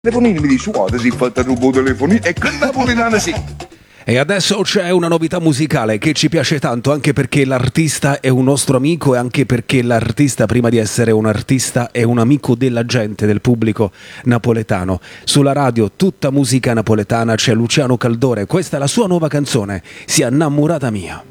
Telefonini mi dice, guarda, si fa il rubo telefonini e che napoletana sì. E adesso c'è una novità musicale che ci piace tanto, anche perché l'artista è un nostro amico e anche perché l'artista, prima di essere un artista, è un amico della gente, del pubblico napoletano. Sulla radio tutta musica napoletana, c'è Luciano Caldore, questa è la sua nuova canzone, Sia innamorata mia.